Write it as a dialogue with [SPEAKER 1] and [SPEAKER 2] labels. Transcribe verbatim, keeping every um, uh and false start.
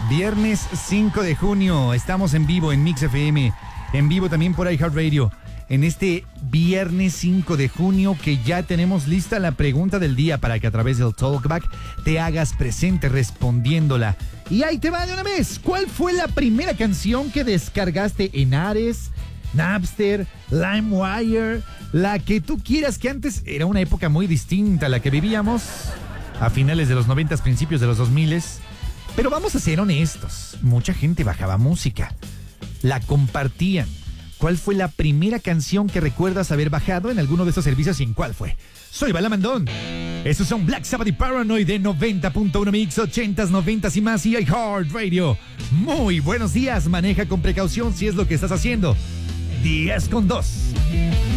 [SPEAKER 1] Viernes cinco de junio, estamos en vivo en Mix F M, en vivo también por iHeartRadio. En este viernes cinco de junio que ya tenemos lista la pregunta del día para que a través del Talkback te hagas presente respondiéndola. Y ahí te va de una vez. ¿Cuál fue la primera canción que descargaste en Ares, Napster, LimeWire? La que tú quieras, que antes era una época muy distinta a la que vivíamos a finales de los noventas, principios de los dos miles. Pero vamos a ser honestos, mucha gente bajaba música, la compartían. ¿Cuál fue la primera canción que recuerdas haber bajado en alguno de estos servicios y en cuál fue? Soy Balamandón. Estos son Black Sabbath y Paranoid de noventa punto uno Mix, ochentas, noventas y más y iHeartRadio. Muy buenos días, maneja con precaución si es lo que estás haciendo. diez con dos.